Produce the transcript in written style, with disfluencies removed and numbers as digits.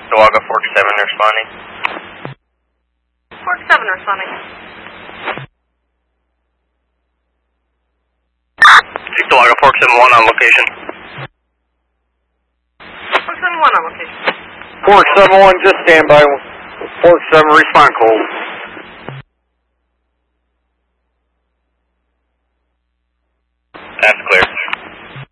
Sawaga Fork 7 responding. Fork 7 responding. 6 Sawaga Fork 7-1 on location. Fork 7-1 on location. Fork 7-1, just stand by. Fork 7, respond cold. That's clear.